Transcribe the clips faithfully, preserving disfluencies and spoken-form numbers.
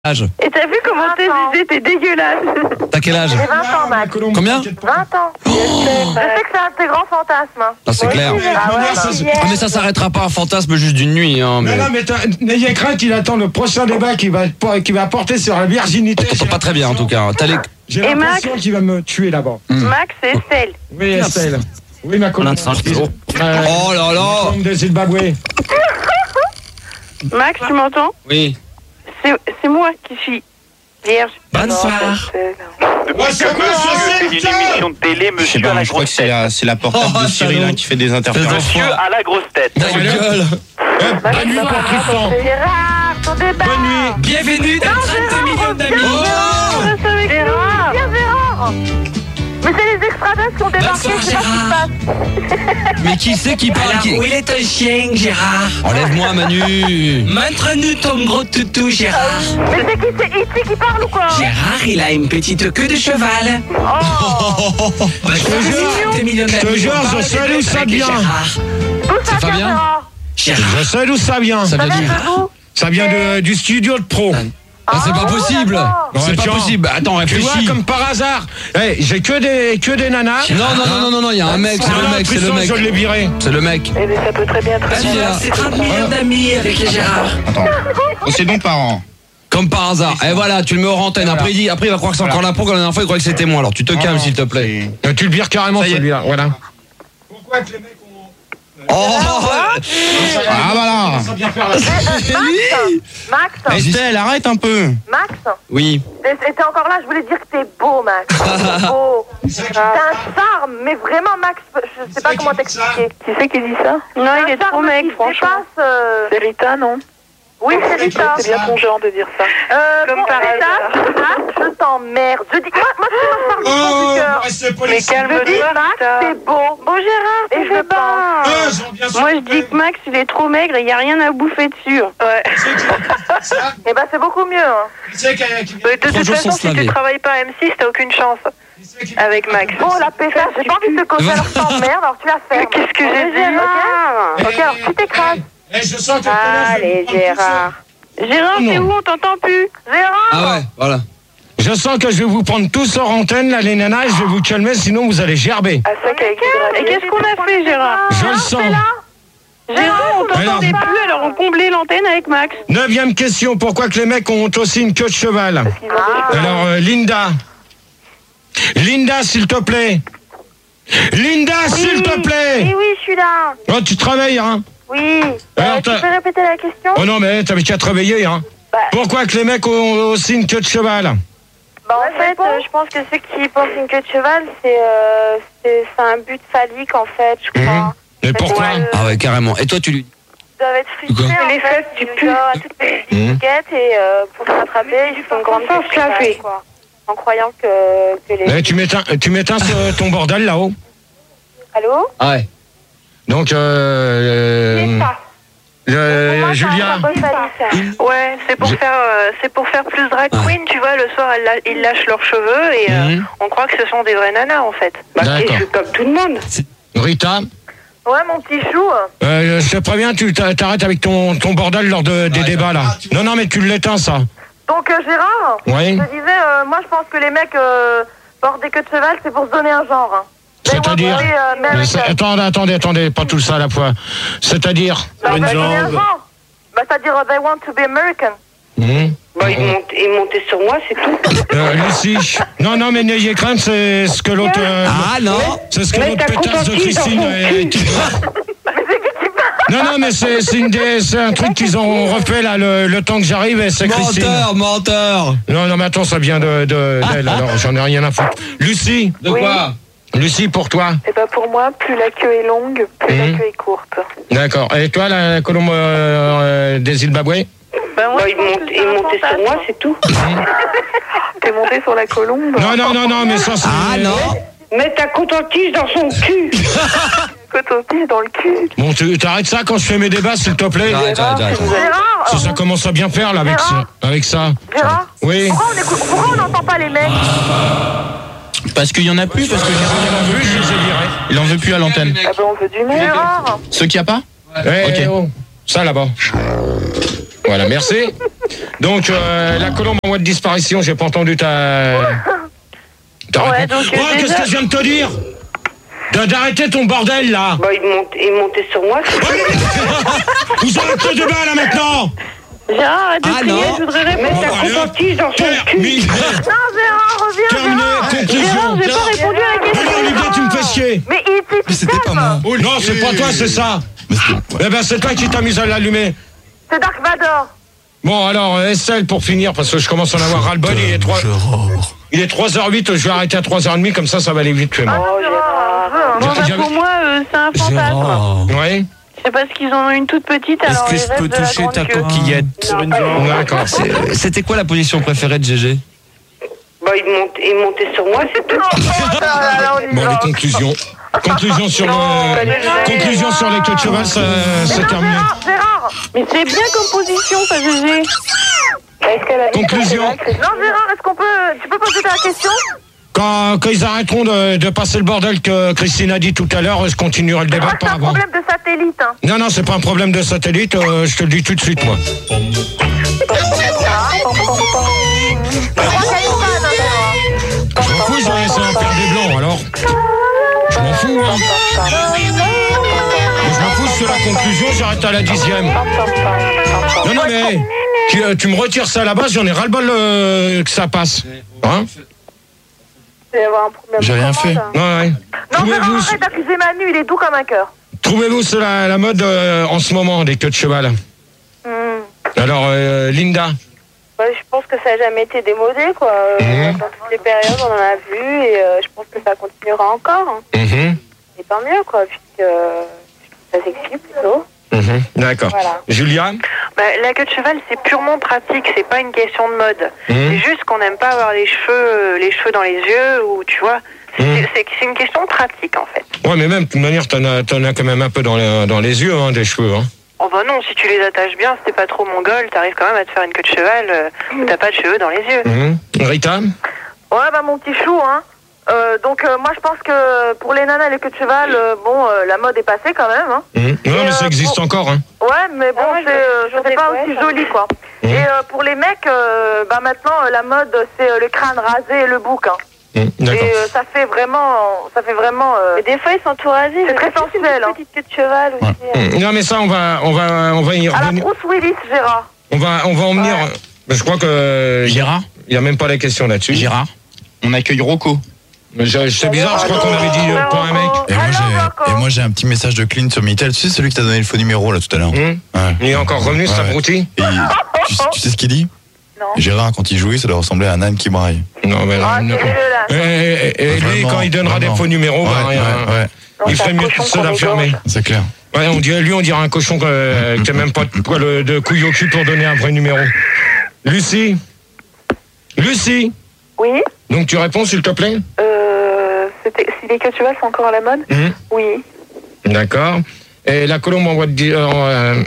âge. Et t'as vu comment t'es Zizé, t'es dégueulasse. T'as quel âge? J'ai vingt ans, Max. Combien? vingt ans. Oh, je sais que c'est un de tes grands fantasmes. Ah, c'est clair. Ah, ouais, bah. Ah, mais ça s'arrêtera pas un fantasme juste d'une nuit. Hein, mais... Non, non, mais n'ayez crainte qu'il attend le prochain débat qui va, qui va porter sur la virginité. On t'entend pas très bien en tout cas. T'as les... J'ai l'impression qu'il va me tuer là-bas. Mmh. Max et Estelle. Oui, Estelle. Oui, ma collègue. Euh, oh là là. De Zimbabwe. Max, tu m'entends? Oui. C'est moi qui suis vierge. Bonsoir. Moi, c'est C'est une émission de télé, Je sais monsieur pas, à la mais je crois que grosse c'est tête. la, c'est la portable Oh, de Cyril salaud. hein, qui fait des interférences. Monsieur à la grosse tête. Ta gueule. Bonne nuit pour Tristan. Gérard, ton débat. Bonne nuit. Bienvenue dans trente millions d'amis. Oh, Gérard. Viens, Gérard. Mais c'est les extraterrestres qui ont débarqué, Bonsoir, je sais pas ce qui se passe. Mais qui c'est qui parle Alors, qui... où est ton chien, Gérard? Enlève-moi Manu. Montre-nous ton gros toutou, Gérard. Mais c'est qui, c'est Iti qui parle ou quoi? Gérard, il a une petite queue de cheval. Oh, Bah, je te jure, millions Je te d'amis. jure, on je parle sais de d'où bête ça avec vient. Gérard. d'où ça C'est vient, Fabien Gérard? Gérard. Je sais d'où ça vient. Ça Ça vient vient d'où? de vous? Ça vient de, du studio de pro. Ah, c'est pas Ah, possible. d'accord. C'est Ouais, pas tiens. possible. Attends, Tu vois, réfléchis. comme par hasard, hey, j'ai que des, que des nanas. Non, non, non, non, non, non, il y a un mec, c'est Ah, le non, mec, c'est le Tristan, mec. je l'ai viré. C'est le mec. Eh bien, ça peut très bien être. Si, là. C'est trente millions d'amis avec les Gérard. Attends, c'est donc parent. Comme par hasard. Et voilà, tu le mets hors antenne. Après, il dit, après, il va croire que c'est encore la pro, comme la dernière fois, il croit que c'était moi. Alors, tu te calmes, s'il te plaît. Euh, Tu le vires carrément, Ça y est. celui-là. Voilà. Pourquoi que les mecs ont... Oh, Ah voilà. Ça bien faire la... Max, Max, Estelle, arrête un peu. Max, oui. t'es t'es encore là, je voulais dire que t'es beau, Max. T'es beau. T'as un charme, mais vraiment, Max, je sais pas comment t'expliquer. Qui c'est qui dit ça? Non, il est trop mec, franchement. C'est Rita, non? Oui, c'est Rita. C'est bien ton genre de dire ça. Euh, Comme bon, par hasard. Max, je t'emmerde. Je dis, moi, moi, je suis ma femme Oh, du cœur. reste poli. Mais calme-toi, Max, t'es beau. Beau Gérard, et je le pense. Ah, j'en viens Moi, je dis que Max, il est trop maigre et il n'y a rien à bouffer dessus. Ouais. Ça, Eh ben, c'est beaucoup mieux. Hein. tu sais qu'il y a- qu'il y a- De toute Trois jours façon, sans si se laver. tu travailles pas à M six, t'as aucune chance tu sais qu'il y a- avec Max. Bon, la pétasse, j'ai pas envie de te causer, alors je t'emmerde, alors tu la fermes. Qu'est-ce que j'ai dit? Ok, ok, alors tu t'écrases. Eh, je sens que Allez, Gérard. Gérard, Non. c'est où? On t'entend plus. Gérard. Ah ouais, voilà. Je sens que je vais vous prendre tous hors antenne, là, les nanas, et je vais vous calmer, sinon vous allez gerber. Et qu'est-ce qu'on a fait, Gérard? Je le sens. Gérard, on t'entendait Alors. plus, alors on comblait l'antenne avec Max. Neuvième question, pourquoi que les mecs ont aussi une queue de cheval? Alors, euh, Linda. Linda, s'il te plaît. Linda, s'il te plaît. Oui, oui, je suis là. Oh, tu travailles, hein? Oui. Alors, Euh, tu t'as- peux répéter la question? Oh non, mais t'avais qu'à te réveiller, hein? Bah. Pourquoi que les mecs ont aussi une queue de cheval? Bah, en fait, euh, je pense que ceux qui pensent une queue de cheval, c'est euh, c'est c'est un but phallique, en fait, je crois. Mhm. Mais pourquoi? Ouais. Ah ouais, carrément. Et toi, tu lui... Ils doivent être frustrés, Quoi? en Les fait, fesses, tu ils pues. doivent à toutes les Mhm. étiquettes et euh, pour se rattraper, ils font une grande Faut queue de se laver. cheval, quoi. En croyant que, que les... Eh, tu m'éteins, tu m'éteins ce- ton bordel là-haut. Allô? Ah ouais. Donc, euh, C'est euh, ça. euh, Pour moi, c'est un Julien. symbole phallique. Ouais, c'est pour Je- faire, euh, c'est pour faire plus drag queen, tu vois. Le soir, elles la- ils lâchent leurs cheveux et euh, Mhm. on croit que ce sont des vrais nanas en fait. D'accord. comme tout le monde. Rita, Ouais, mon petit chou. euh, je te préviens, tu t'a- t'arrêtes avec ton, ton bordel lors de, des débats là. Non, non, mais tu l'éteins ça. Donc, euh, Gérard, Oui. je disais, euh, moi, je pense que les mecs euh, portent des queues de cheval, c'est pour se donner un genre. Hein. They want to C'est-à-dire be, euh, Mais American. c'est- Attendez, attendez, attendez, pas tout ça à la fois. C'est-à-dire Bah, bah, donner un genre. Bah, c'est-à-dire, euh, they want to be American. Hum, Bah, ils montent, ils montaient sur moi, c'est tout. euh, Lucie. Non, non, mais n'ayez crainte, c'est ce que l'autre. euh, Ah non. c'est ce que Mais l'autre t'as pétasse de compris dans Christine. son euh, cul. qui- Non, non, mais c'est c'est une des- c'est un truc qu'ils ont refait là le, le temps que j'arrive et c'est Christine. Menteur, menteur. Non, non, mais attends, ça vient de de- d'elle, alors j'en ai rien à foutre. Lucie, De quoi? Lucie, pour toi. Et bah, pour moi, plus la queue est longue, plus Mhm. la queue est courte. D'accord. Et toi, la colombe euh, euh, des Zimbabwe? Bah, moi, Bah, je ils pense montent, que c'est ils un montaient sur fantasme. moi, c'est tout. T'es monté sur la colombe. Non, non, non, non, mais ça c'est. Ah non. Mets ta coton-tige dans son cul. Coton-tige dans le cul. Bon, tu t'arrêtes ça quand je fais mes débats, s'il te plaît. Arrête, arrête, arrête. Gérard, Ça, ça commence à bien faire là avec ça. Avec ça. Gérard, Oui. pourquoi on écoute- pourquoi on n'entend pas les mecs? Parce qu'il y en a plus, parce que Il en veut, je les ai virés. il en veut plus à l'antenne. Ah bah, on veut du mec. Gérard, Ceux qu'il n'y a pas? Eh, Ok. oh, ça là-bas. Voilà, merci. Donc, euh, la colombe en voie de disparition, j'ai pas entendu ta... ta Ouais, réponse. donc, Oh, euh, qu'est-ce déjà- que je viens de te dire? De- D'arrêter ton bordel, là. Bah, il monte, il montait sur moi. Vous arrêtez de bain, là, maintenant. Gérard, arrête de Ah, crier, non. je voudrais répondre. Mais Bon, t'as allez, hop. consenti dans son cul. Terminé. Non, Gérard, reviens, Terminé. Gérard. Conclusion. Gérard, j'ai pas répondu à la Mais question. non, Olivia, tu me fais chier. Mais il était Mais c'était pas moi. Non, c'est pas toi, c'est ça. Mais c'était- Eh ben, c'est toi qui t'amuses à l'allumer. C'est Dark Vador. Bon, alors, euh, Estelle, pour finir, parce que je commence à en avoir ras-le-bol, il est trois... Gérard. Il est trois heures huit, je vais arrêter à trois heures trente, comme ça, ça va aller vite, chez Ah moi. non, Gérard, je veux, hein. Bon, bah, J'avais- pour moi, euh, c'est un fantasme. Gérard. Ouais. C'est parce qu'ils en ont une toute petite, Est-ce alors que ils je peux rêvent de la toucher grande ta queue. coquillette sur une jambe? D'accord. C'est- C'était quoi la position préférée de G G? Bah, il montait, il montait sur moi, c'est tout. Bon, les conclusions. Conclusion sur le... Conclusion sur les queues de cheval, ça, c'est terminé. Gérard, Gérard. Mais c'est bien comme position, ça, Gégé. Est-ce qu'elle a dit Conclusion. Non, Gérard, est-ce qu'on peut... Tu peux poser ta question? Quand, quand ils arrêteront de, de passer le bordel que Christine a dit tout à l'heure, je continuerai le Je débat crois que c'est par un avant. problème de satellite. Hein. Non, non, c'est pas un problème de satellite, euh, je te le dis tout de suite, moi. Je crois qu'il y a une panne, hein, Gérard. Je m'en fous, ils ont laissé un père des blancs, alors. Je m'en fous, hein. Mais je m'en fous sur la conclusion, j'arrête à la dixième. Non, non, mais tu, euh, tu me retires ça à la base, j'en ai ras-le-bol euh, que ça passe. Hein? Il va y avoir un problème. J'ai rien fait. Ouais, ouais. Non, Gérard, Trouvez-vous arrête d'accuser Manu, il est doux comme un cœur. trouvez-vous sur la, la mode euh, en ce moment, des queues de cheval? Hmm. Alors, euh, Linda? Ouais, je pense que ça n'a jamais été démodé, quoi. Euh, Mhm. Dans toutes les périodes, on en a vu et euh, je pense que ça continuera encore. Hein. Mhm, Et tant mieux, quoi, puisque euh, ça s'explique plutôt. mhm, d'accord. Voilà. Julia? Bah, la queue de cheval, c'est purement pratique, c'est pas une question de mode. Mhm. C'est juste qu'on n'aime pas avoir les cheveux, euh, les cheveux dans les yeux, ou tu vois. C'est Mhm. c'est- c'est une question de pratique, en fait. Ouais, mais même, de toute manière, t'en as, t'en as quand même un peu dans les, dans les yeux, hein, des cheveux. Hein. Oh bah non, si tu les attaches bien, si t'es pas trop mongol, t'arrives quand même à te faire une queue de cheval, euh, où t'as pas de cheveux dans les yeux. Mhm. Rita? Ouais, bah mon petit chou, hein. Euh, donc euh, moi je pense que pour les nanas et les queues de cheval, euh, bon, euh, la mode est passée quand même. Hein. Mhm. Non, Et, mais ça euh, existe pour- encore. Hein. Ouais, mais bon, Ah ouais, c'est, je- euh, je ça fait pas sais, aussi ouais, joli, quoi. Mhm. Et euh, pour les mecs, euh, bah maintenant euh, la mode c'est euh, le crâne rasé et le bouc. Hein. Mhm. Et D'accord. euh, ça fait vraiment, ça fait vraiment. euh, Mais des fois, ils sont tout rasés. C'est très sensuel. Hein. Petite queue de cheval aussi. Mhm. Non, mais ça, on va, on va, on va y À la revenir. Bruce Willis, Gérard. On va, on va en venir. Je crois que Gérard il y a même pas la question là-dessus. Gérard On accueille Rocco. Mais je- C'est bizarre, je crois qu'on avait dit euh, pour un mec. Et moi, Alors, j'ai, Rocco. et moi, j'ai un petit message de Clint sur Minitel. Tu sais, celui qui t'a donné le faux numéro, là, tout à l'heure. Mhm. Ouais. Il est encore revenu, ce Ouais. abruti? Et il- tu, tu sais ce qu'il dit? Non. Gérard, quand il jouait, ça doit ressembler à un âne qui braille. Non, mais Ah, non. c'est dégueulasse. Et, et- et lui, Vraiment, quand il donnera vraiment. des faux numéros, bah, Ouais, rien. ouais, ouais, Il c'est ferait un mieux cochon de se qu'on la fermer. égorge. c'est clair. Ouais, on dirait, lui, on dirait un cochon que- qui n'a même pas de poil de couille au cul pour donner un vrai numéro. Lucie? Lucie? Oui. Donc tu réponds, s'il te plaît? Euh, c'était- si les queues de cheval sont encore à la mode? Mhm. Oui. D'accord. Et la colombe en voie de, di- euh,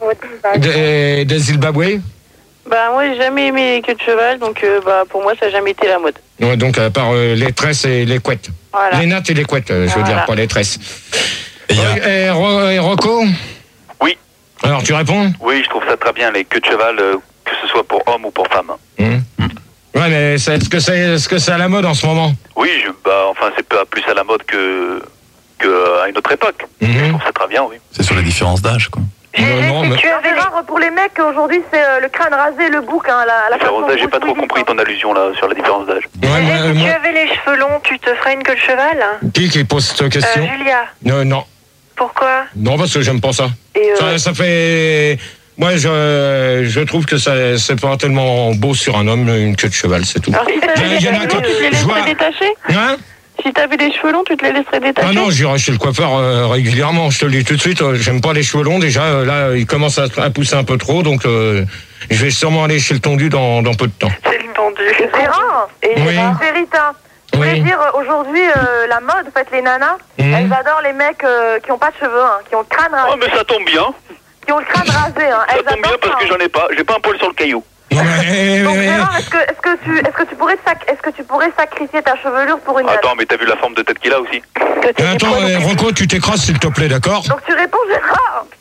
de, de Zimbabwe? Bah moi j'ai jamais aimé les queues de cheval, donc euh, bah pour moi ça n'a jamais été la mode. Ouais, donc à part euh, les tresses et les couettes. Voilà. Les nattes et les couettes, euh, je veux Voilà. dire, pas les tresses. Et il y a- Ouais, et, Ro- et Rocco? Oui. Alors tu réponds? Oui, je trouve ça très bien, les queues de cheval, euh, que ce soit pour homme ou pour femme. Mhm. Ouais, mais c'est- est-ce que c'est est-ce que c'est à la mode en ce moment? Oui, je, bah, enfin, c'est pas plus à la mode que, que à une autre époque. Mhm. Je trouve ça très bien, oui. C'est sur la différence d'âge, quoi. Non, non, mais- Tu avais Gérard, pour les mecs, aujourd'hui, c'est euh, le crâne rasé, le bouc, hein, la, la Différence façon d'âge, j'ai Bruce pas trop Willis, compris hein. ton allusion là sur la différence d'âge. Ouais, moi- si tu moi- avais les cheveux longs, tu te ferais une queue de cheval? Qui qui pose cette Euh, question? Julia, Non, non. pourquoi? Non, parce que j'aime pas ça. Et euh, Ça, ça fait. Moi, je, je trouve que ça, c'est pas tellement beau sur un homme, une queue de cheval, c'est tout. alors si t'avais Il les y en a cheveux que- longs, tu te les je laisserais vois- détacher? Hein? Si t'avais les cheveux longs, tu te les laisserais détacher? Ah non, j'irai chez le coiffeur euh, régulièrement, je te le dis tout de suite. euh, J'aime pas les cheveux longs, déjà. euh, là, euh, ils commencent à, à pousser un peu trop, donc euh, je vais sûrement aller chez le tondu dans, dans peu de temps. C'est le tendu. Gérard, Et Oui. Gérard, c'est Rita. Je voulais Oui. dire, euh, aujourd'hui, euh, la mode, en fait, les nanas, Mhm. elles adorent les mecs euh, qui ont pas de cheveux, hein, qui ont le crâne rasé. Oh, mais ça tombe bien. Qui ont le crâne rasé, hein. Ça Elles tombe bien adorent parce ça, que hein. j'en ai pas. J'ai pas un poil sur le caillou. Non, mais, Donc, mais- Gérard, est-ce que, est-ce que tu, est-ce que tu pourrais, sac- est-ce que tu pourrais sacrifier ta chevelure pour une nana? Attends, mais t'as vu la forme de tête qu'il a aussi? Attends, eh, Rocco, tu t'écrases, s'il te plaît, d'accord? Donc tu réponds, Gérard.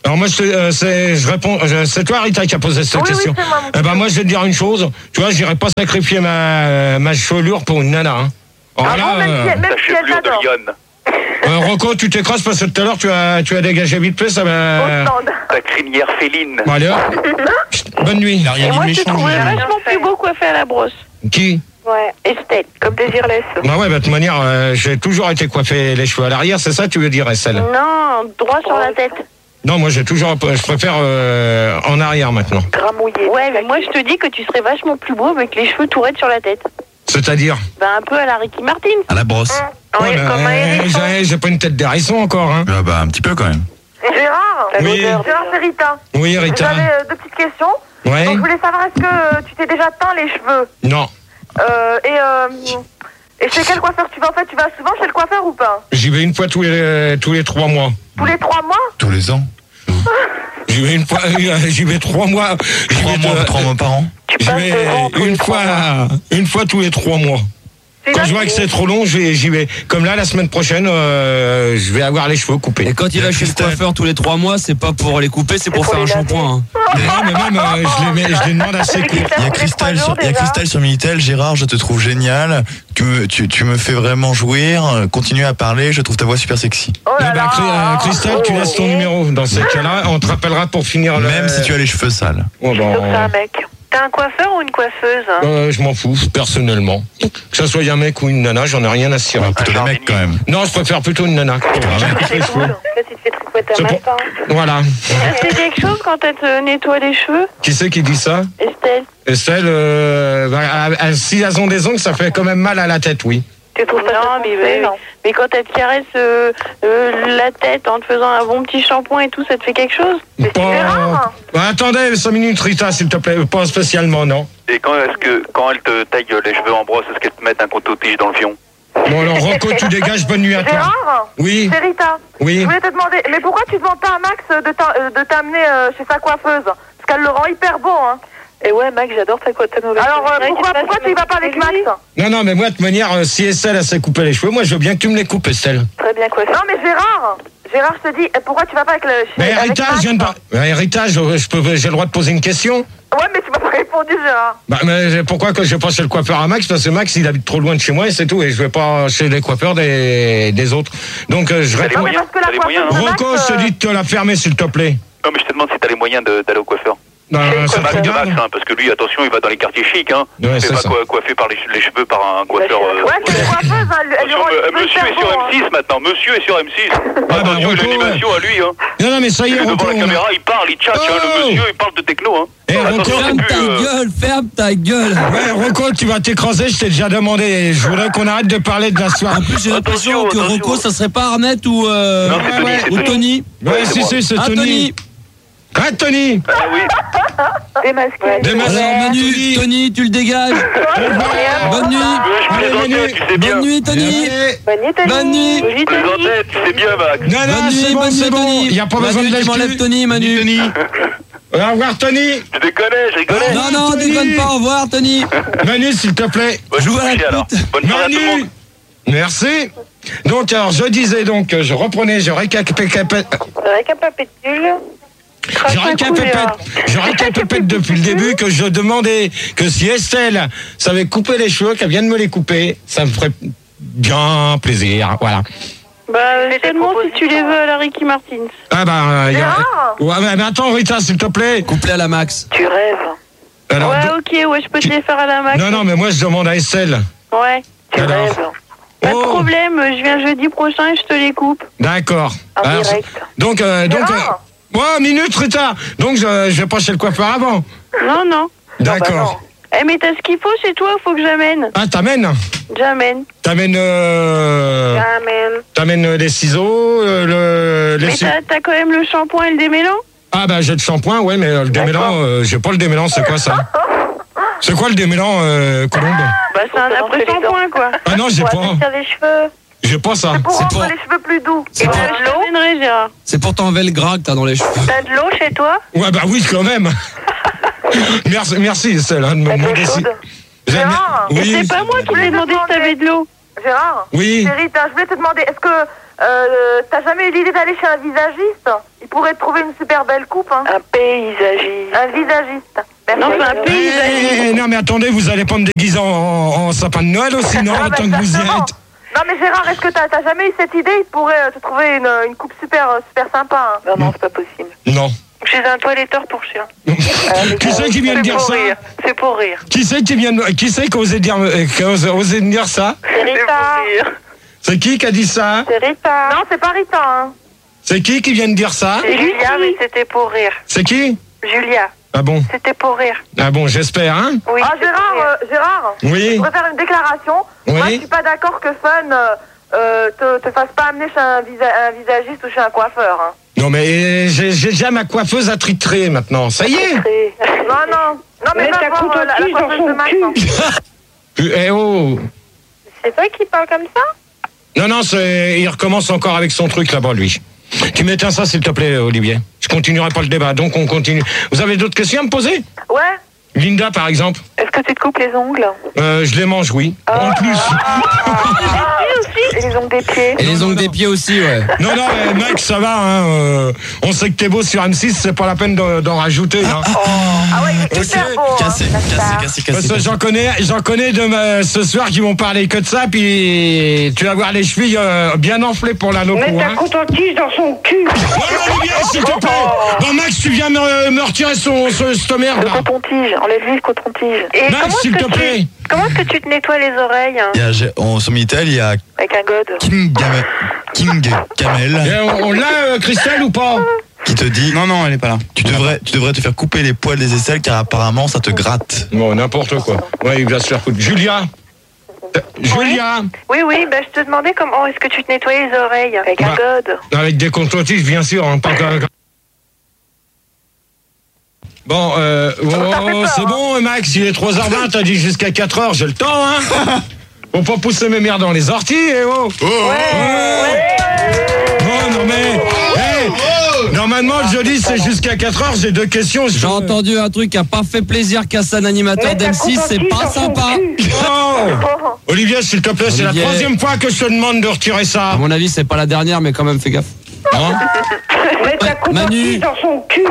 Alors moi, je, te- euh, c'est, je réponds, je- c'est toi Rita qui a posé cette Oui, oui, question. c'est moi, mon Eh ben moi, je vais te dire une chose. Tu vois, j'irai pas sacrifier ma ma chevelure pour une nana. Hein. Alors Ah là, bon, même euh, si, même Ta si elle chevelure de t'adore. lionne. euh, Rocco, tu t'écrases parce que tout à l'heure, tu as tu as dégagé vite fait, ça Au va. stand. Ta crinière féline. Bon, allez, hop. Bonne nuit. Il a rien Et dit moi, de je te méchant. trouvais lui. vachement plus beau coiffé à la brosse. Qui? Ouais, Estelle, comme Désirless. Bah ouais, bah, de toute manière, euh, j'ai toujours été coiffé les cheveux à l'arrière, c'est ça que tu veux dire, Estelle? Non, droit sur la tête. Non, moi j'ai toujours, je préfère euh, en arrière maintenant. Gramouillé. Ouais, mais moi, je te dis que tu serais vachement plus beau avec les cheveux tout raides sur la tête. C'est-à-dire? Ben, un peu à la Ricky Martin. À la brosse. Ouais, bah, euh, j'ai, j'ai pas une tête d'hérisson encore, hein. Ah bah un petit peu quand même. Gérard, Oui. Gérard, c'est Rita. Oui, Rita. J'avais euh, deux petites questions. Ouais. Donc, je voulais savoir, est-ce que euh, tu t'es déjà teint les cheveux Non, euh, Et euh, et chez quel coiffeur tu vas? En fait, tu vas souvent chez le coiffeur ou pas? j'y vais une fois tous les tous les trois mois. Tous les trois mois? Tous les ans. J'y vais une fois, euh, j'y vais trois mois. J'y Trois vais mois, de- trois mois par an. J'y vais une fois, une fois tous les trois mois. Quand je vois que c'est trop long, je vais- j'y vais. Comme là, la semaine prochaine, euh, je vais avoir les cheveux coupés. Et quand il va chez le coiffeur tous les trois mois, c'est pas pour les couper, c'est pour faire un shampoing. hein. Non, mais même, euh, je, les mets- je les demande assez courts. Il y a Cristal sur, il y a Cristal sur Minitel. Gérard, je te trouve génial. Tu me, tu, tu me fais vraiment jouir. Continue à parler. Je trouve ta voix super sexy. Oh Eh là ben, là. Cri- euh, Cristal, tu laisses ton numéro. Dans ces cas-là, on te rappellera pour finir le. Même si tu as les cheveux sales. Oh, bon, C'est un mec. T'as un coiffeur ou une coiffeuse? euh, je m'en fous, personnellement. Que ce soit un mec ou une nana, j'en ai rien à cirer. Plutôt les mecs quand même. Non, je préfère plutôt une nana. C'est cool. Là, tu te fais tricouetter C'est un pour- matin. Voilà. C'est quelque chose quand elle te nettoie les cheveux, Qui c'est qui dit ça? Estelle? Estelle, euh, bah, à- à- si elles ont des ongles, ça fait quand même mal à la tête, oui. Tu trouves pas non, mais, mais, mais quand elle te caresse euh, euh, la tête en te faisant un bon petit shampoing et tout, ça te fait quelque chose? Pas- Bah, attendez, cinq minutes, Rita, s'il te plaît. Pas spécialement, non. Et quand est-ce que quand elle te taille les cheveux en brosse, est-ce qu'elle te met un coton-tige dans le fion? Bon, alors, Rocco, tu dégages, bonne nuit à toi. Gérard, Oui. c'est Rita. Oui. Je voulais te demander, mais pourquoi tu demandes pas à Max de t'a- euh, de t'amener euh, chez sa coiffeuse? Parce qu'elle le rend hyper beau, hein. Et ouais, Max, j'adore ta, ta nouvelle. Alors, euh, pourquoi, pourquoi tu y vas pas avec Max? Non, non, mais moi, de toute manière, euh, si Estelle, elle s'est coupé les cheveux, moi, je veux bien que tu me les coupes, Estelle. Très bien coiffé. Non, mais Gérard, Gérard, je te dis, pourquoi tu vas pas avec le... Mais avec Rita, Max? je viens de par- Ouais, Rita, je, je peux, j'ai le droit de poser une question? Ouais, mais tu m'as pas répondu, Gérard. Bah, mais pourquoi que je vais pas chez le coiffeur à Max? Parce que Max, il habite trop loin de chez moi et c'est tout. Et je vais pas chez les coiffeurs des, des autres. Donc, euh, je T'as les réponds. moyens, parce que la t'as les moyens, coiffeuse hein. Max, Rocco, je te euh, dis de te la fermer, s'il te plaît. Non, mais je te demande si t'as les moyens de- d'aller au coiffeur. Bah, ça te Max, regarde. Max, hein, parce que lui, attention, il va dans les quartiers chics, hein. Ouais, il c'est fait pas ça. coi- coiffé par les, les cheveux par un coiffeur. euh, Ouais, c'est une coiffeuse, hein, elle, elle lui Attention, rend les euh, cheveux monsieur hyper est sur beaux, hein. M six maintenant, monsieur est sur M six. bah, Attention, Rocco, l'animation à lui, hein. Non, non, mais ça y Il est, est Rocco. devant la on a- caméra, il parle, il tchatche, hein, Oh le monsieur, il parle de techno, hein. Eh, Rocco, Attention, Ferme c'est ta plus, euh, gueule, ferme ta gueule. Ouais, Rocco, tu vas t'écraser, je t'ai déjà demandé. Je voudrais qu'on arrête de parler de la soirée. En plus, j'ai l'impression Attention, que attention. Rocco, ça serait pas Arnett ou, euh, Non, c'est Tony, ouais, c'est ou Tony. Tony. Ouais, Ouais, c'est si, moi. si, c'est Ah, Tony. Tony. Ah, Tony. Ah oui. Démasqué. Démasqué. Alors, Manu, Tony. Tony, tu le dégages. Bonne nuit. Je Allez, plaisantais, Manu. tu sais bien. Bonne nuit, Tony. Allez. Bonne nuit, Tony. Bonne nuit. Bonne nuit, Je Tony. plaisantais, tu sais bien, Max. Non, non, Bonne c'est nuit, bon, bonne c'est nuit, bon. Tony. Il n'y a pas Manu, besoin de tu m'enlèves l'excuse. Tony, Manu. Tony. Au revoir, Tony. Je déconne, je rigolais. Non, non, Tony. déconne pas, au revoir, Tony. Manu, s'il te plaît. Bah, je Joue vais à la coucher, alors. pute. Bonne soirée à tout le Manu. monde. Merci. Donc, alors, je disais donc, je reprenais, je récapitulais. Récapitule. Je récapépète, je récapépète depuis le début que je demandais que si Estelle savait couper les cheveux, qu'elle vienne me les couper, ça me ferait bien plaisir. Voilà. Bah, seulement si tu les veux à la Ricky Martin. Ah bah, euh, y a... Gérard. ouais, mais, mais attends, Rita, s'il te plaît. Couplé à la Max. Tu rêves. Alors, Ouais, de- ok, ouais, je peux te les faire à la Max. non, non, mais moi je demande à Estelle. Ouais. Tu Alors. rêves. Pas de Oh. problème, je viens jeudi prochain et je te les coupe. D'accord. En Alors, direct. donc, euh, donc, Gérard. euh... ouais, minute, Rita. Donc, je, je vais pas chez le coiffeur avant. Non, non. D'accord. Eh, mais t'as ce qu'il faut chez toi, faut que j'amène. Ah, t'amènes J'amène. T'amènes, euh... J'amène. t'amènes les ciseaux, euh, le... les Mais ci- t'as t'as quand même le shampoing et le démêlant? Ah bah j'ai le shampoing, ouais, mais euh, le démêlant, euh, j'ai pas le démêlant, c'est quoi ça? C'est quoi le démêlant, euh, Colombe? Bah, c'est un après-shampoing, quoi. Ah non, j'ai pas. les cheveux. J'ai pas ça. Pour C'est rendre pour- les cheveux plus doux. C'est pour, Je t'amènerai, Gérard. c'est pour t'enlever le gras que t'as dans les cheveux. T'as de l'eau chez toi? Ouais, bah oui, quand même. merci, merci, Estelle, hein, de me demander si... J'aime bien- Gérard. Et Oui. c'est pas moi qui voulais t'ai demandé si demander. t'avais de l'eau. Gérard. Oui. C'est Rita, je voulais te demander, est-ce que euh, t'as jamais eu l'idée d'aller chez un visagiste? Il pourrait te trouver une super belle coupe. Hein. Un paysagiste. Un visagiste. Merci. Non, c'est un paysagiste. Eh, eh, non mais attendez, vous allez pas me déguiser en, en, en sapin de Noël aussi, non, Ah, bah, tant que vous y exactement. êtes. Non mais Gérard, est-ce que t'as t'as jamais eu cette idée? Il pourrait euh, te trouver une, une coupe super, euh, super sympa. Hein. Non, non, c'est pas possible. Non. Chez un toiletteur pour chien. Qui c'est qui vient de C'est dire pour ça? rire. C'est pour rire. Qui c'est qui vient de, qui c'est qui osait dire, euh, qui osait osé dire ça? C'est C'est Rita. pour rire. C'est qui qui a dit ça? C'est Rita. Non, c'est pas Rita. Hein. C'est qui qui vient de dire ça? C'est Julia, mais c'était pour rire. C'est qui? Julia, Ah bon? c'était pour rire. Ah bon, j'espère, hein? Oui. Ah c'est Gérard, pour rire. euh, Gérard. Oui. Je voudrais faire une déclaration. Oui. Moi, je suis pas d'accord que Fun euh, euh, te, te fasse pas amener chez un, visa- un visagiste ou chez un coiffeur. Hein. Non mais j'ai j'ai déjà ma coiffeuse attitrée maintenant, ça y est. Non, non. Non, mais va voir euh, la, la coiffeuse de Max. hein. Eh oh. C'est toi qui parle comme ça? Non, non, c'est- il recommence encore avec son truc là-bas, lui. Tu m'éteins ça, s'il te plaît, Olivier. Je continuerai pas le débat, donc on continue. Vous avez d'autres questions à me poser? Ouais. Linda, par exemple. Est-ce que tu te coupes les ongles? Euh, je les mange, oui. En plus. Et les ongles des pieds? Et les ongles des pieds aussi, ouais. Non, non, mais mec, ça va, hein. euh, on sait que t'es beau sur M six, c'est pas la peine d'en d'en rajouter, hein. Ah ouais, il est super beau. hein. Cassé, cassé, cassé, Parce cassé. que j'en connais, j'en connais de ma- ce soir qui vont parler que de ça, puis tu vas voir les chevilles euh, bien enflées pour la loco, hein. coton-tige dans son cul. Ouais, Olivier, s'il te plaît. Bon, Max, tu viens me, me retirer son, ce, cette merde, Le là. coton-tige, enlève-lui le coton-tige. Et Max, comment s'il est-ce te que plaît. tu, comment est-ce que tu te nettoies les oreilles hein, Il y a, j'ai- en sur Minitel, il y a avec un god? King, Game- King Kamel Et on on l'a, euh, Christelle, ou pas? qui te dit Non, non, elle est pas là. tu devrais, tu devrais te faire couper les poils des aisselles car apparemment ça te gratte. Bon, n'importe quoi. Ouais, il va se faire foutre. Julia. Euh, Julia. Oui, oui, bah, je te demandais comment est-ce que tu te nettoyais les oreilles avec un Bah. god. Avec des coton-tiges, bien sûr, hein, pas que- Bon, euh, oh, oh, c'est bon, Max, il est trois heures vingt, t'as dit jusqu'à quatre heures, j'ai le temps, hein. Faut pas pousser mes merdes dans les orties, eh oh. Oh, Oh, non mais, hey, normalement, le jeudi, c'est jusqu'à quatre heures, j'ai deux questions. je- J'ai entendu un truc qui a pas fait plaisir qu'à un animateur d'M six, c'est pas sympa. Oh. Olivier, s'il te plaît, c'est la Olivier. troisième fois que je te demande de retirer ça. À mon avis, c'est pas la dernière, mais quand même, fais gaffe. Hein? Manu, dans son cul.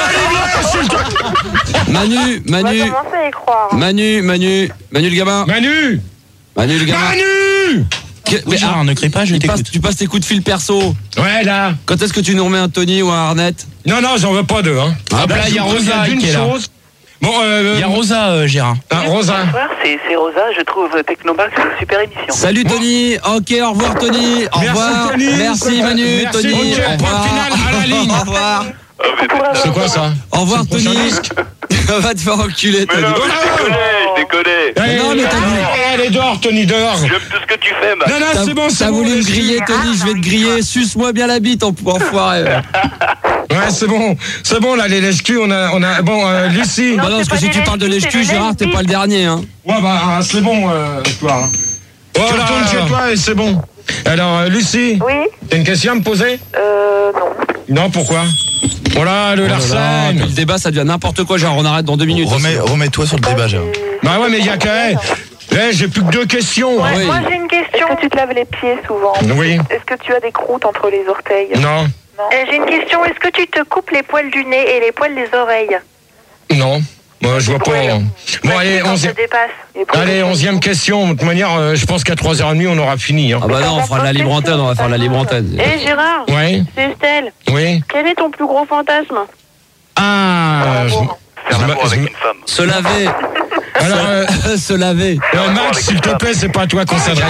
Manu, On va Manu, commencer à y croire. Manu, Manu, Manu le gamin. Manu. Manu le gamin. Manu. Que- mais, Gérard, ah, ne crie pas, je tu passes, t'écoute. tu passes tes coups de fil perso. Ouais, là. Quand est-ce que tu nous remets un Tony ou un Arnett? Non, non, j'en veux pas deux, hein. Ah, là, il y a je vous Rosa préviens d'une qui est là. chose. Bon, euh, Il y a Rosa, euh, Gérard. ah, Rosa. Bonsoir, c'est c'est Rosa, je trouve Technomax une super émission. Salut Tony. Ok, au revoir Tony. Au Merci, revoir. Tony. Merci Manu, Merci, Tony. ok, Au point revoir. final, à la ligne. Au revoir. Ah, mais c'est- C'est quoi ça? Au revoir C'est le prochain Tony. disque. Va te faire enculer Mais Tony. non, mais je déconne, je déconne. Allez, non, mais t'as dit- allez, dehors, Tony, dehors. J'aime tout ce que tu fais, Max. Non, non, T'as c'est bon, c'est t'as bon. voulu me laisse-le. griller Tony, je vais te griller. Suce-moi bien la bite en enfoiré. Ouais, c'est bon. C'est bon, là, les lèche-culs, on a, on a, bon, euh, Lucie. Bah non, parce que si tu parles de lèche-cul, Gérard, t'es pas le dernier, hein. Ouais, bah, c'est bon, euh, toi. Hein. Tu Voilà. retournes chez toi et c'est bon. Alors, euh, Lucie, Oui. t'as une question à me poser? Euh, non. Non, pourquoi? Voilà, le Oh là là, Larsen. puis le débat, ça devient n'importe quoi, genre on arrête dans deux minutes. Remets, remets-toi sur le débat, Gérard. Bah ouais, mais il y a qu'à... Eh, eh, j'ai plus que deux questions. Ah oui. Moi, j'ai une question. Est-ce que tu te laves les pieds souvent? Oui. Est-ce que tu as des croûtes entre les orteils? Non. Euh, J'ai une question. Est-ce que tu te coupes les poils du nez et les poils des oreilles? Non. Moi, je vois pas. Bon, allez, Quand ça onzième... dépasse. Les poils Allez, des onzième question. De toute manière, euh, je pense qu'à trois heures trente, on aura fini. Hein. Ah bah non, on fera de la libre antenne, on va faire de la libre antenne. Eh Gérard, Ouais, c'est Estelle. oui. Quel est ton plus gros fantasme? Ah, je- Faire je- l'amour je- avec une femme. Se laver. Alors, euh, Se laver. euh, Max, s'il te plaît, c'est pas à toi qu'on s'adresse.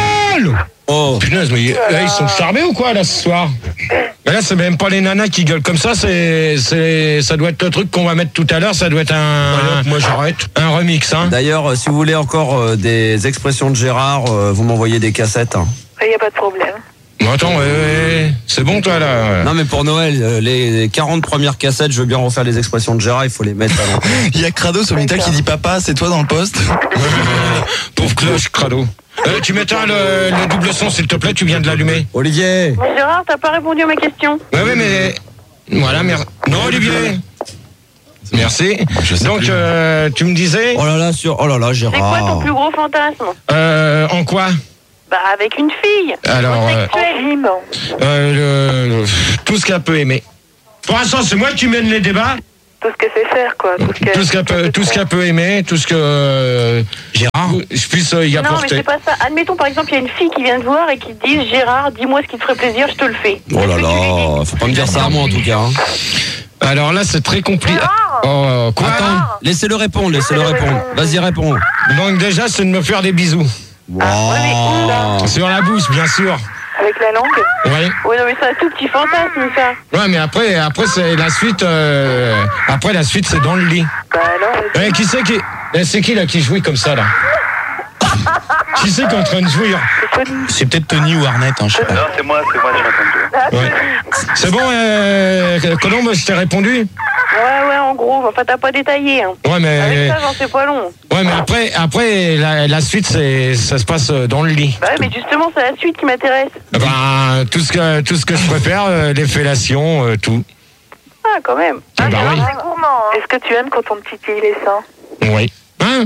Oh. Punaise, mais euh, ils sont charmés ou quoi, là, ce soir? Mais là, c'est même pas les nanas qui gueulent comme ça, c'est, c'est, ça doit être le truc qu'on va mettre tout à l'heure, ça doit être un, moi j'arrête, un remix, hein. D'ailleurs, euh, si vous voulez encore euh, des expressions de Gérard, euh, vous m'envoyez des cassettes. hein. Il n'y a pas de problème. Bon, attends, ouais, ouais, c'est bon, toi, là. Non mais pour Noël, euh, les les quarante premières cassettes, je veux bien refaire les expressions de Gérard, il faut les mettre à l'antenne. Il y a Crado sur Minitel qui dit papa, c'est toi dans le poste. Pauvre cloche, crado. Euh, tu m'éteins le, le double son, s'il te plaît, tu viens de l'allumer. Olivier. Mais Gérard, t'as pas répondu à ma question. Ouais, ouais, mais. Voilà, merci. Non, Olivier. Merci. Je sais Donc, plus. euh, tu me disais. Oh là là, sur... Oh là là, C'est quoi ton Gérard. plus gros fantasme? Euh, en quoi? Bah, avec une fille. Alors, euh, Film. euh, le- le- tout ce qu'elle peut aimer. Pour l'instant, c'est moi qui mène les débats. Tout ce qu'elle sait faire, quoi. Tout ce qu'elle, Tout ce qu'elle peut, tout ce qu'elle peut aimer, tout ce que euh, Gérard. je puisse euh, y Non, mais apporter. c'est pas ça. Admettons, par exemple, il y a une fille qui vient te voir et qui te dit Gérard, dis-moi ce qui te ferait plaisir, je te le fais. Oh là là, faut pas me dire ça à moi en tout cas. hein. Alors là, c'est très compliqué. Gérard Oh, quoi Attends, laissez-le répondre, laissez-le répondre. Vas-y, réponds. Donc déjà, c'est de me faire des bisous. Wow. Sur la bouche, bien sûr. Avec la langue. Oui. Oui, non, mais c'est un tout petit fantasme, ça. Ouais, mais après, après c'est la suite. euh, après, la suite, c'est dans le lit. Bah alors, Eh, qui c'est qui eh, C'est qui là qui jouit comme ça là? Qui c'est qui est en train de jouir? C'est peut-être Tony ou Arnett, hein, je sais pas. Non, c'est moi, c'est moi, je suis en train de jouer. Ouais. C'est bon, euh, Colombe, je t'ai répondu? Ouais, ouais, en gros, enfin, t'as pas détaillé. Hein. Ouais, mais Avec ça, j'en sais pas long. ouais, mais après, après la, la suite, c'est ça se passe dans le lit. Bah ouais, mais justement, c'est la suite qui m'intéresse. Ben, tout ce que tout ce que je préfère, euh, les fellations, euh, tout. Ah, quand même. Ah, bah oui. c'est gourmand. Hein. Est-ce que tu aimes quand on te titille les seins? Oui. Hein?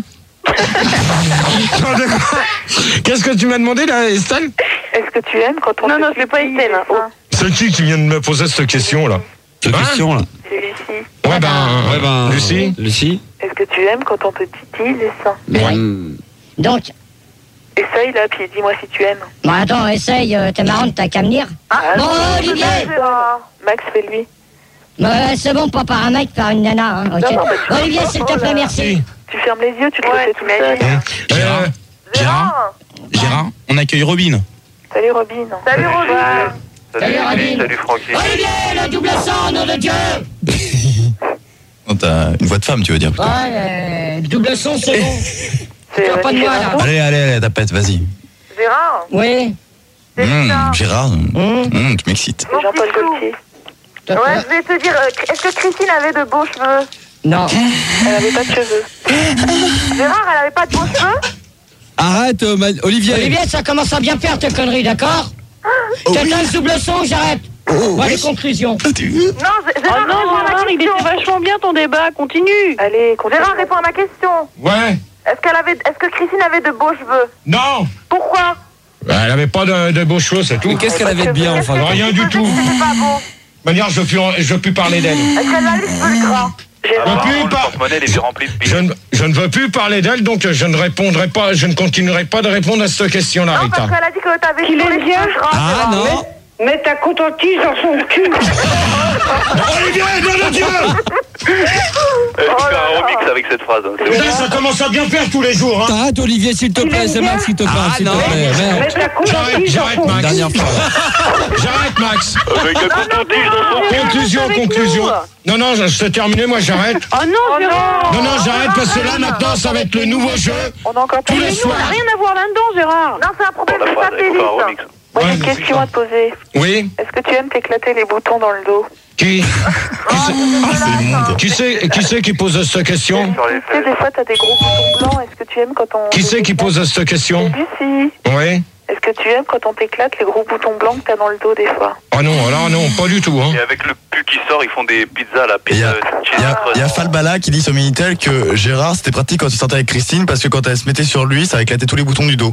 Qu'est-ce que tu m'as demandé là, Estelle? Est-ce que tu aimes quand on Non, te non, c'est pas titille Estelle. les Hein. Oh. seins? C'est qui qui vient de me poser cette question là? Cette Hein? question là. C'est Lucie. Ouais ben, Ouais, ben. Lucie. Lucie. Est-ce que tu aimes quand on te titille les seins? Ouais. Hmm. Donc, Essaye là, puis dis-moi si tu aimes. bon, attends, essaye, euh, t'es marrante, t'as qu'à venir. Ah, Bon, non, Olivier. Gérard. Max, fais-lui. Ouais, c'est bon, pas par un mec, par une nana, hein, ok. Non, non, mais tu Olivier, comprends s'il te pas, plaît, là. merci. Tu fermes les yeux, tu te le fais tout seul. Gérard. Euh, Gérard. Gérard, on accueille Robin. Salut Robin. Salut Robin. Salut, Salut, Julie, Robin. salut Francky. Olivier, le double sang, nom de Dieu. Non, t'as une voix de femme, tu veux dire plutôt. Ouais, euh, double son, c'est bon. C'est T'as pas de moi, là. Gérard. Allez, allez, allez, tapette, vas-y. Gérard. Oui. C'est Mmh, ça. Gérard, Mmh. mmh, tu m'excites. C'est Jean-Paul Gaultier. Ouais, je vais te dire, euh, est-ce que Christine avait de beaux cheveux? Non. Elle avait pas de cheveux. Gérard, elle avait pas de beaux cheveux? Arrête, euh, ma- Olivier. Olivier, ça commence à bien faire tes conneries, d'accord? T'éteins le double son, j'arrête. Voilà les conclusions. Non, G- Oh Gérard, non, réponds à ma Gérard, il question. était vachement bien ton débat, continue. Allez, continue. Gérard, réponds à ma question. ouais. Est-ce qu'elle avait, est-ce que Christine avait de beaux cheveux? Non. Pourquoi? Bah, elle avait pas de, de beaux cheveux, c'est tout. Mais qu'est-ce qu'elle avait de bien enfin? Rien du tout. C'est pas beau. De manière, je puis, je puis parler d'elle. Est-ce qu'elle a les cheveux gras? Alors, plus le pas. porte-monnaie, il est rempli de Je billets. ne, je ne veux plus parler d'elle, donc je ne répondrai pas, je ne continuerai pas de répondre à cette question-là, Non, Rita. parce qu'elle a dit que t'avais Qu'il sur est les bien. cheveux gras. Ah Gérard. non. Mais ta coton-tige dans son cul. Olivier, nom de Dieu! Euh, tu fais un remix avec cette phrase. hein, c'est bon. Putain, ça commence à bien faire tous les jours, hein. Arrête, Olivier, s'il te plaît, c'est Max qui te parle, s'il te plaît. Merde. J'arrête, j'arrête, Une Max. dernière fois. J'arrête, Max. Avec un coton-tige dans son cul. Conclusion, avec conclusion. nous. Non, non, je- c'est terminé, moi j'arrête. Oh non, Gérard. Non, non, j'arrête parce que là, maintenant, ça va être le nouveau jeu. On a encore Tous plus les Mais nous, on soirs. n'a rien à voir là-dedans, Gérard. Non, c'est un problème Bon, la de phrase, il faut faire un remix. satellite. Moi, j'ai Ouais, une mais question à te poser. Oui, Est-ce que tu aimes t'éclater les boutons dans le dos? qui qui c'est- c'est immonde. qui c'est qui c'est qui pose cette question? Sur les Tu sais, des fois, t'as des gros boutons blancs. Est-ce que tu aimes quand on... Qui c'est qui pose cette question? Lucie. Oui. Est-ce que tu aimes quand on t'éclate les gros boutons blancs que t'as dans le dos, des fois? Ah non, alors non, pas du tout, hein. Et avec le pu qui sort, ils font des pizzas, la Et il y pizza. a, il y a- il y a Falbala qui dit sur Minitel que Gérard c'était pratique quand il sortait avec Christine parce que quand elle se mettait sur lui, ça éclatait tous les boutons du dos.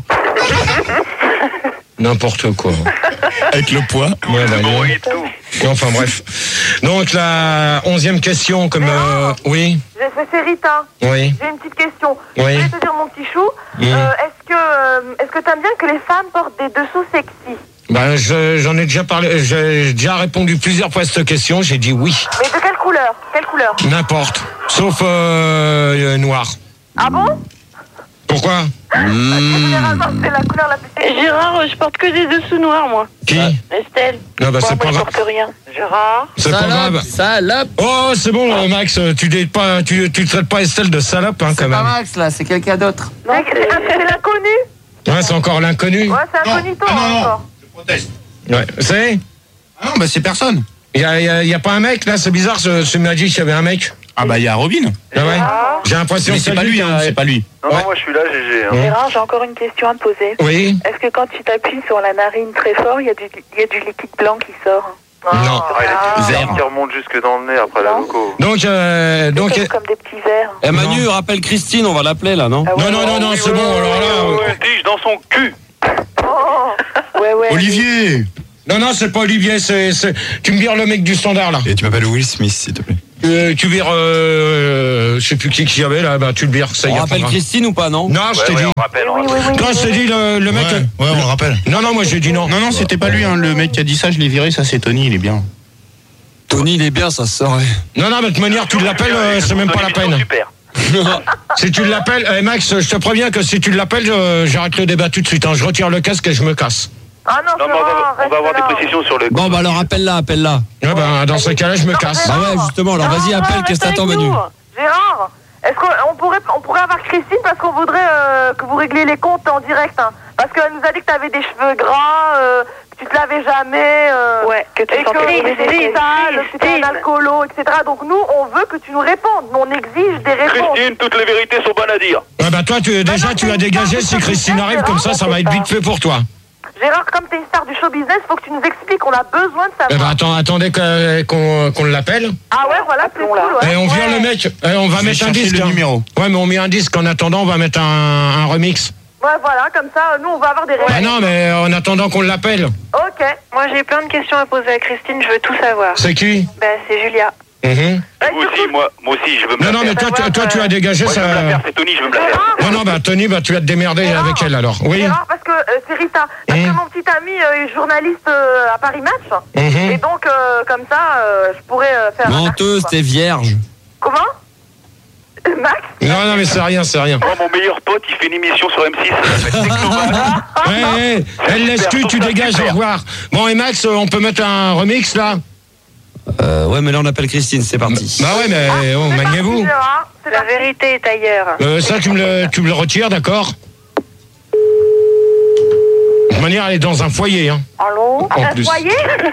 N'importe quoi. Avec le poids. Ouais, bah, Bon, non. et tout. Enfin bref. Donc la onzième question, comme euh, oui, Je- C'est Rita. oui, J'ai une petite question. Oui. Je voulais te dire, mon petit chou, Mm. euh, est-ce que euh, est-ce que t'aimes bien que les femmes portent des dessous sexy? ben je- j'en ai déjà parlé, j'ai déjà répondu plusieurs fois à cette question. J'ai dit oui, Mais de quelle couleur? Quelle couleur? n'importe, sauf euh, euh, noir. Ah bon? Pourquoi? Généralement, c'est la couleur la plus sexy. Gérard, euh, je porte que des dessous noirs, moi. Qui? Estelle. Non, bah Moi, c'est moi, pas je grave. porte rien. Gérard. C'est pas grave. Salope. Oh, c'est bon, euh, Max, tu dis pas, tu, tu traites pas Estelle de salope, hein, quand C'est pas même. Max là, c'est quelqu'un d'autre. Non, c'est c'est l'inconnu. Ouais, c'est encore l'inconnu. Ouais, c'est incognito Ah, non, non. encore. Je proteste. Ouais, c'est. Ah non, bah c'est personne. Y a, y, a, y a pas un mec là, c'est bizarre. Ce, ce m'a dit qu'il y avait un mec. Ah bah il y a Robin. Ah ouais. J'ai l'impression Mais que c'est pas lui, hein, c'est pas lui. Non, Ouais. non, moi je suis là, G G. Hein. Gérard, j'ai encore une question à te poser. Oui. Est-ce que quand tu t'appuies sur la narine très fort, il y, a du- il y a du liquide blanc qui sort? Non. Ah, il a des Vert. petits qui remontent jusque dans le nez après la loco. Donc, euh, donc. C'est comme des petits verres. Eh Manu, rappelle Christine, on va l'appeler là, non? Ah ouais, Non, non, non, non, c'est bon. Alors là. Oh, tige dans son cul. Oh, Ouais, ouais. Olivier. Non, non, c'est pas Olivier, c'est, c'est... Tu me vires le mec du standard, là. Et tu m'appelles Will Smith, s'il te plaît. Euh, tu vires, euh, je sais plus qui qu'il y avait, là, bah, tu le vires, ça y On est. rappelle Christine ou pas, non? Non, je t'ai Ouais, ouais, dit. on rappelle, on Oui, oui, rappelle. oui, Quand oui, je t'ai oui. dit, le, le mec... Ouais, ouais, on le rappelle. Non, non, moi j'ai dit non. Non, non, c'était pas lui, hein. Le mec qui a dit ça, je l'ai viré, ça c'est Tony, il est bien. Tony, il est bien, ça se saurait. Non, non, mais de toute manière, tu l'appelles, euh, c'est même pas la peine. Super. Si tu l'appelles, eh, Max, je te préviens que si tu l'appelles, je- j'arrête le débat tout de suite. Hein. Je retire le casque et je me casse. Ah non, Non, mais on va, Gérard, on va reste avoir là. des précisions sur le. Bon, bah alors appelle-la, appelle-la. Ouais, ben, dans ce cas-là, je me casse. Bah ouais, justement, alors vas-y, Gérard, appelle, reste qu'est-ce que t'attends, avec Manu? nous. Gérard, est-ce qu'on pourrait, on pourrait avoir Christine parce qu'on voudrait euh, que vous régliez les comptes en direct. Hein. Parce qu'elle nous a dit que t'avais des cheveux gras, euh, que tu te lavais jamais, euh, Ouais, que tu et que t'étais sale, que t'étais un alcoolo, et cetera. Donc nous, on veut que tu nous répondes. Nous, on exige des réponses. Christine, toutes les vérités sont bonnes à dire. Ouais, bah, toi, tu, déjà, tu vas dégager si Christine arrive, comme ça, ça va être vite fait pour toi. Gérard, comme t'es une star du show business, faut que tu nous expliques. On a besoin de Eh savoir. ben, attends, attendez que- qu'on qu'on l'appelle. Ah ouais, voilà, c'est cool. Ouais. Et on vire Ouais. le mec. Eh, on va Je vais mettre un chercher disque. le hein. numéro. Ouais, mais on met un disque. En attendant, on va mettre un, un remix. Ouais, voilà, comme ça, nous, on va avoir des réponses. Bah non, mais en attendant qu'on l'appelle. Ok. Moi, j'ai plein de questions à poser à Christine, je veux tout savoir. C'est qui? Bah, c'est Julia. Mhm. Moi aussi, moi, moi aussi, je veux me Non, la non, mais faire. toi, tu- toi, tu as dégagé Moi, je veux me la ça. faire, c'est Tony, je veux me la faire. Non, non, bah, Tony, bah, tu vas te démerder Gérard. avec elle alors. Oui. Gérard, parce que euh, c'est Rita. Parce Mmh. que mon petit ami euh, est journaliste euh, à Paris Match. Mhm. Et donc, euh, comme ça, euh, je pourrais euh, faire. un Menteuse, article, t'es vierge. quoi. Comment Max Non, non, mais c'est rien, c'est rien. Moi, mon meilleur pote, il fait une émission sur M six. Ça s'appelle Technoman. Ouais, ouais, elle laisse tu, tu dégages, au revoir. Bon, et Max, euh, on peut mettre un remix là? Euh, ouais, mais là on appelle Christine, c'est parti. Bah ouais, mais oh, C'est maniez-vous. parti, Gérard. C'est La parti. vérité est ailleurs. Euh, ça, tu me le, tu me le retires, d'accord? De toute manière, elle est dans un foyer, hein. Allô En Un plus. foyer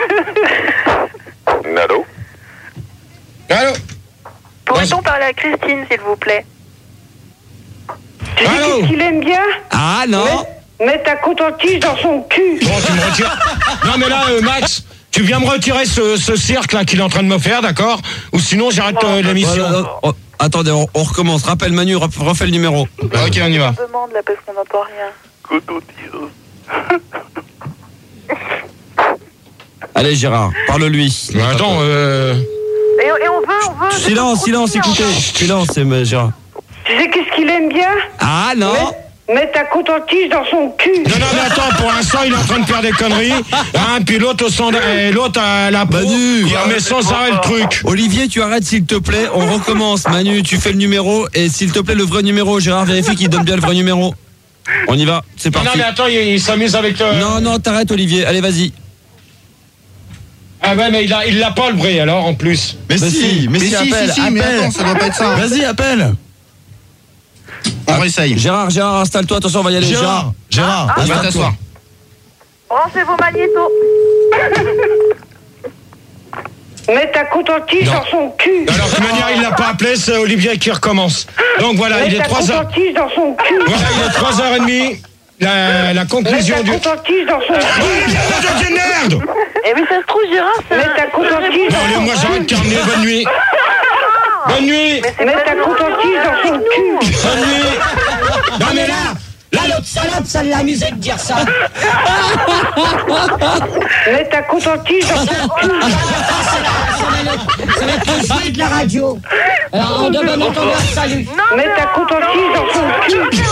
Allô? Allô? Pourrait-on parler à Christine, s'il vous plaît? Allô? qu'il aime bien Ah non. mettre ta coton-tige dans son cul. Bon, tu me retires. Non, mais là, euh, Max, tu viens me retirer ce, ce cirque là qu'il est en train de me faire, d'accord? Ou sinon, j'arrête euh, l'émission. Voilà, oh, attendez, on, on recommence. Rappelle Manu, ref- refais le numéro. Ok, on y va. On demande là parce qu'on n'entend rien. Allez Gérard, parle-lui. Mais attends, euh... et, et on veut, on veut. Silence, silence, écoutez. Silence, c'est euh, Gérard. Tu sais qu'est-ce qu'il aime bien Ah non. mettre ta coton-tige dans son cul. Non, non, mais attends, pour l'instant, il est en train de faire des conneries. Hein, puis l'autre au centre, et l'autre à la peau, Manu. il remet sans arrêt le truc. Olivier, tu arrêtes s'il te plaît. On recommence. Manu, tu fais le numéro et s'il te plaît le vrai numéro. Gérard, vérifie qu'il donne bien le vrai numéro. On y va, c'est Non, parti. mais attends, il, il s'amuse avec le... Non, non, t'arrêtes Olivier. Allez, vas-y. Ah ouais, mais il a, il l'a pas le vrai, alors, en plus. Mais, si, mais, si, appelle, si, mais appelle. attends, ça doit pas être ça. Vas-y, appelle. On réessaye. Gérard, Gérard, installe-toi. Attention, on va y aller. Gérard, Gérard, Va installe-toi. t'asseoir. Branchez vos magnétos. Mettre ta coton-tige Non. dans son cul. Alors, de toute manière, il l'a pas appelé, c'est Olivier qui recommence. Donc voilà, il Mettre est ta trois heures. coton-tige dans son cul. Voilà, il est trois heures trente. La, la Mettre conclusion ta du... coton-tige dans son cul. Oh, de merde. Eh mais ça se trouve, Gérard, c'est... Mettre ta coton-tige Bon, allez, dans moi, son j'arrête, cul. terminé, bonne nuit. Bonne nuit. Mettre ta coton-tige dans son cul. Bonne nuit. Non, mais là... Là, l'autre salope, ça l'amusait de dire ça. Mettre ta coton-tige dans son cul. Ça va être le jouet de la radio. Alors, on demande entendeur, salut. Mettre ta coton-tige dans son cul.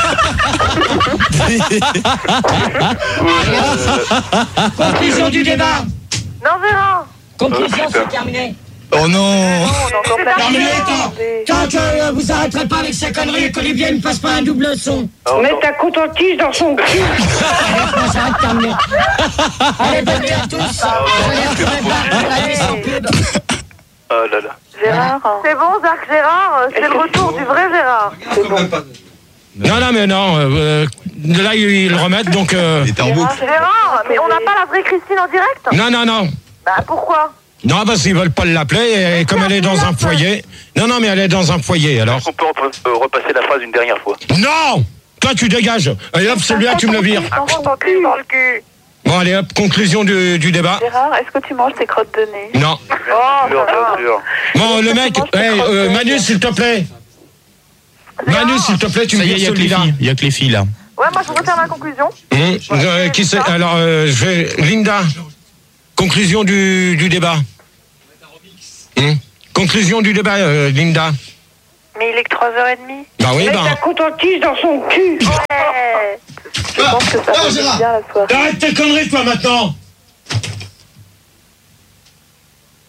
Conclusion du débat. Non, Gérard. Conclusion, c'est terminé. Oh non. Terminé, tant, tant que euh, vous arrêterez pas avec ces conneries et qu'Olivier ne fasse pas un double son. Mettre ta coton-tige dans son cul. Allez, ça va être terminé. Allez, bonne nuit à tous. Allez, on se prépare pour la nuit sans pub. Oh là là. Gérard, C'est bon, Jacques Gérard. euh, C'est le retour du vrai Gérard. Non, non, mais non. euh, là, ils le remettent, donc... euh, Il était en boucle. Gérard, mais on n'a pas la vraie Christine en direct? Non, non, non. Bah pourquoi? Non, parce qu'ils veulent pas l'appeler, et comme elle est dans un foyer... Non, non, mais elle est dans un foyer, alors... Est-ce qu'on peut re- euh, repasser la phrase une dernière fois? Non. Toi, tu dégages. Allez, hop, celui-là, tu me le vires. dans ton cul, dans le cul. Bon, allez, hop, conclusion du, du débat. Gérard, est-ce que tu manges tes crottes de nez? Non. Oh, Bien sûr, voilà. bien sûr. Bon, le mec... Hey, euh, Manu, s'il te plaît. Manu, s'il te plaît, tu me Ça y est, vires il y a que les celui-là. filles. Il y a que les filles là. Ouais, moi je voudrais faire ma conclusion. Mmh. Euh, qui c'est Alors, euh, je vais... Linda, conclusion du, du débat. Mmh. Conclusion du débat, euh, Linda. Mais il est que trois heures trente. Bah oui, Mets bah... ta coton-tige dans son cul. Ouais. Je pense que ça va être bien la soirée. Arrête tes conneries, toi, maintenant.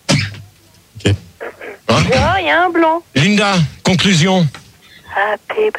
Gérard, il y a un blanc. Linda, conclusion. Happy